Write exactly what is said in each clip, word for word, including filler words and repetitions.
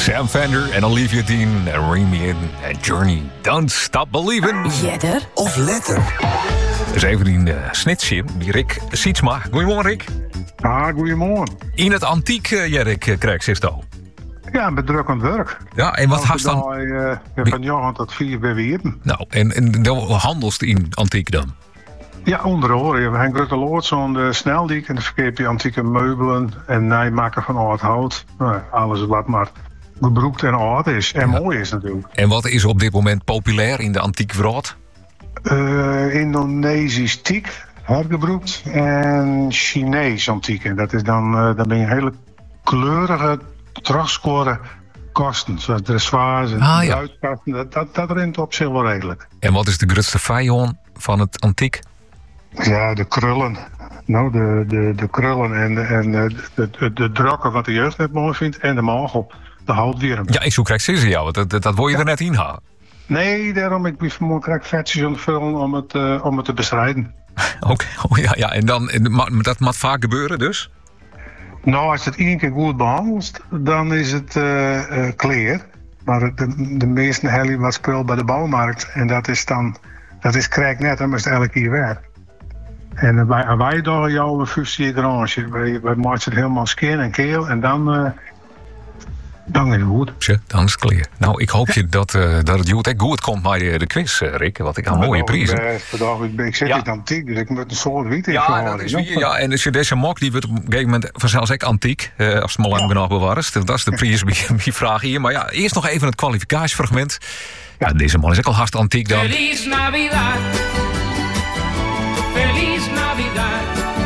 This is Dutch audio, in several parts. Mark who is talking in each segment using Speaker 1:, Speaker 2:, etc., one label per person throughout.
Speaker 1: Sam Fender en Olivia Dean en Ring Me In en Journey. Don't Stop Believing.
Speaker 2: Jedder
Speaker 3: of letter?
Speaker 1: Dus even die uh, snitje, die Rick Sietsma. Goedemorgen, Rick.
Speaker 4: Ah, goedemorgen.
Speaker 1: In het antiek, uh, Jerrik, uh, krijg je zo.
Speaker 4: Ja, met druk aan het werk.
Speaker 1: Ja, en wat haast dan?
Speaker 4: Uh, van Johan tot vier bij Wierden.
Speaker 1: Nou, en, en dan handels in antiek dan?
Speaker 4: Ja, onder andere. We hebben grote loods aan de Sneldiek en dan verkeer je antieke meubelen en nijmaken van oud hout. Nou, alles wat maar gebroekt en oud is. En ja. mooi is natuurlijk.
Speaker 1: En wat is op dit moment populair in de antieke wereld?
Speaker 4: Uh, Indonesisch teak, hergebroekt, en Chinees antiek. En dat is dan, uh, dan ben je hele kleurige, teruggescoren kosten. Zoals dressoirs en
Speaker 1: ah, ja.
Speaker 4: uitkasten. Dat, dat, dat rent op zich wel redelijk.
Speaker 1: En wat is de grootste vijand van het antiek?
Speaker 4: Ja, de krullen. Nou, de, de, de krullen en, de, en de, de, de drukken wat de jeugd net mooi vindt. En de magel, de houtwierm.
Speaker 1: Ja, en zo krijg je ze jou. Dat, dat, dat wil je ja. er net in halen.
Speaker 4: Nee, daarom ik ben vanmorgen krijg vetjes aan het vullen om het, uh, om het te bestrijden.
Speaker 1: Oké, okay. oh, ja, ja. En dan, dat moet vaak gebeuren dus?
Speaker 4: Nou, als het één keer goed behandelt, dan is het uh, uh, clear. Maar de, de meeste hellen wat spul bij de bouwmarkt. En dat is dan, dat is krijg net, dan is het elke keer weg. En uh, wij, wij doen jouw fusie garage. Wij, wij maken het helemaal skin en keel en dan... Uh, Dan is het goed.
Speaker 1: Ja, dan is het clear. Nou, ik hoop je dat, uh, dat het goed, goed komt bij de, de quiz, uh, Rick. Want ik heb mooie prijzen.
Speaker 4: Ik, ik zit ja. niet antiek, dus ik moet een soort wiet in.
Speaker 1: Ja, dat is wie, ja, en dus deze mok die wordt op een gegeven moment vanzelfs ook antiek. Uh, als het maar lang ja. genoeg bewaard. Dat is de prijs die vraag hier. Maar ja, eerst nog even het kwalificatiefragment. Ja, deze man is ook al hard antiek dan.
Speaker 5: Feliz Navidad. Feliz Navidad.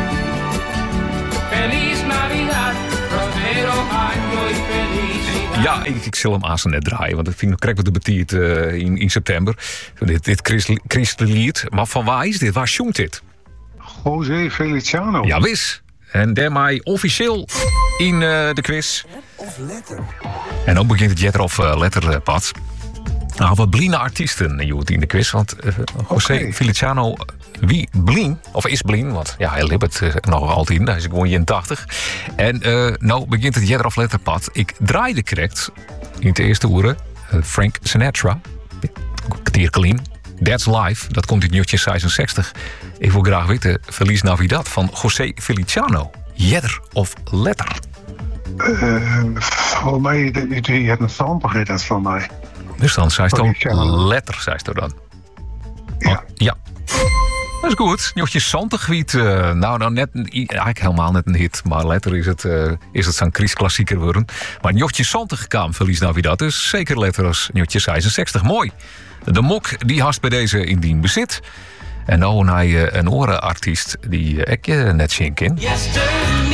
Speaker 5: Feliz Navidad. Prospero año y feliz.
Speaker 1: Ja, ik, ik zal hem aan net draaien, want ik vind krijg wat de betiert uh, in, in september. Dit, dit Christelied. Maar van waar is dit? Waar zongt dit?
Speaker 4: José Feliciano.
Speaker 1: Ja, wis. En daarmee officieel in uh, de quiz.
Speaker 3: Of letter.
Speaker 1: En dan begint het Jetter of uh, letter pad. Nou, wat bliene artiesten je in de quiz. Want uh, José okay. Feliciano, wie blien, of is blien, want ja, hij liep het uh, nog altijd in. Hij is gewoon eenentachtig. En uh, nou begint het Jetter of letter pad. Ik draaide correct in het eerste uren uh, Frank Sinatra. Tierkelien. That's Life. Dat komt in nieuwtje zesenzestig. Ik wil graag weten, Feliz Navidad van José Feliciano. Jetter of letter?
Speaker 4: Uh, voor mij, je hebt een sample dat van mij.
Speaker 1: Dus dan zei je dan letter, zei je dan.
Speaker 4: Ja.
Speaker 1: Oh, ja. Dat is goed. Jochtje Santegebied. Uh, nou, nou net, eigenlijk helemaal net een hit. Maar letter is het, uh, is het zo'n Chris-klassieker worden. Maar Jochtje Santig kwam, Feliz Navidad. Dus zeker letter als Jochtje zesenzestig. Mooi. De mok, die hast bij deze in dien bezit. En nou naar je een orenartiest die uh, ik je net zien ken.
Speaker 5: Yesterday,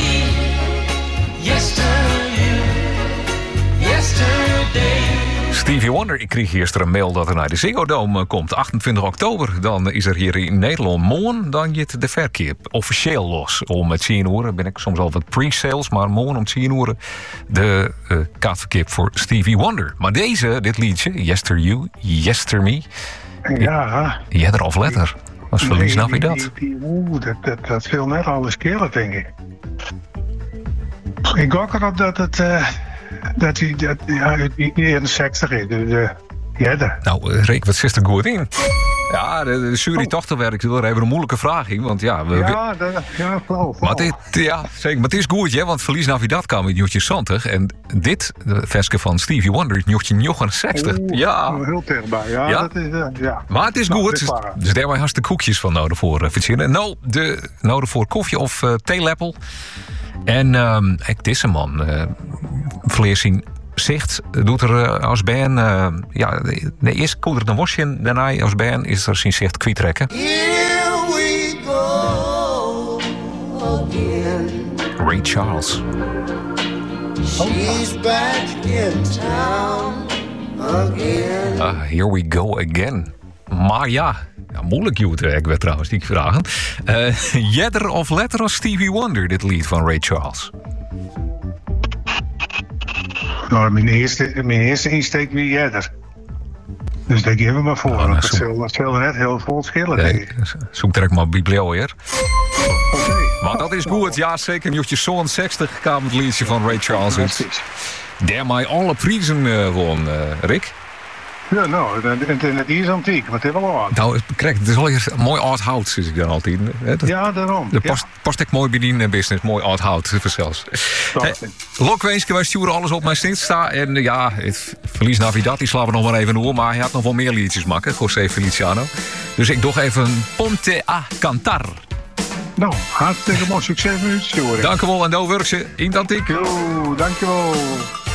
Speaker 5: yesterday, yesterday.
Speaker 1: Stevie Wonder, ik kreeg eerst een mail dat er naar de Ziggo Dome komt. achtentwintig oktober, dan is er hier in Nederland morgen, dan gaat de verkeer officieel los. Om het tien uur ben ik soms al wat pre-sales, maar morgen om tien uur de uh, kaartverkeer voor Stevie Wonder. Maar deze, dit liedje, Yester You, Yester Me.
Speaker 4: Ja.
Speaker 1: Jetter of letter. Wat verlies snap je dat?
Speaker 4: Oeh, dat, dat, dat viel net alles keren, denk ik. Ik gok erop dat het... Uh... Dat hij dat, ja, eenenzestig is. Dus, uh, ja,
Speaker 1: nou, Rick, wat zit er goed in? Ja, de, de jury oh. toch te werk. Er even een moeilijke vraag in. Want ja, we,
Speaker 4: ja, dat, ja, flauw.
Speaker 1: Maar dit, ja, zeker. Maar het is goed, hè? Want Feliz Navidad kwam in Jochtje Santig. En dit, de versje van Stevie Wonder, is Jochtje negenenzestig. Ja.
Speaker 4: Heel dichtbij, ja.
Speaker 1: ja.
Speaker 4: Dat is, uh, ja.
Speaker 1: Maar het is nou, goed. Dus, dus daar hebben we koekjes van nodig voor uh, verzinnen. Nou, de nodig voor koffie of uh, theelepel. En um, ik is een man. Uh, vlees zien zicht doet er uh, als band. Uh, ja, de, de eerste koeder een wasje in, daarna als band is er zijn zicht kwijtrekken.
Speaker 3: Here we go again.
Speaker 1: Ray Charles.
Speaker 3: She's back in town again.
Speaker 1: Uh, here we go again. Maar ja, ja moeilijk Joetwerk werd trouwens die vragen. Uh, Jetter of letter als Stevie Wonder, dit lied van Ray Charles.
Speaker 4: Nou, mijn eerste, mijn eerste insteek weer Jedder. Dus daar geven we maar voor. Oh, nou, dat zal, zal net heel veel schillen.
Speaker 1: Nee, zoek direct maar biblio hier.
Speaker 4: Oké. Okay.
Speaker 1: Maar dat is goed, ja zeker. Jochtje zesenzestig kwam het liedje van Ray Charles uit. daar mij alle prijzen uh, won, uh, Rick.
Speaker 4: Ja, nou, het, het is antiek, maar het is wel oud.
Speaker 1: Nou, kijk, het is wel hier mooi oud hout, zeg ik dan altijd. Hè? Dat,
Speaker 4: ja, daarom.
Speaker 1: Dat past, ja. past echt mooi bij die business, mooi oud hout zelfs. Hey, Lokweesje, wij sturen alles op mijn Insta. En uh, ja, het verlies Navidad, die slaan we nog maar even door. Maar hij had nog wel meer liedjes maken, José Feliciano. Dus ik doe even Ponte a Cantar.
Speaker 4: Nou, hartstikke mooi succes met u, Sturen.
Speaker 1: Dank u wel en doe werk ze in het antiek.
Speaker 4: Jo, dank je wel.